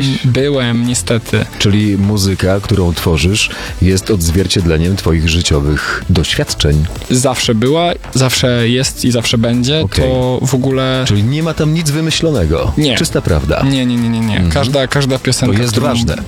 Byłem, niestety. Czyli muzyka, którą tworzysz, jest odzwierciedleniem twoich życiowych doświadczeń. Zawsze była, zawsze jest i zawsze będzie. Okej. To w ogóle... Czyli nie ma tam nic wymyślonego. Nie. Czysta prawda. Nie. Każda piosenka, To jest którą ważne.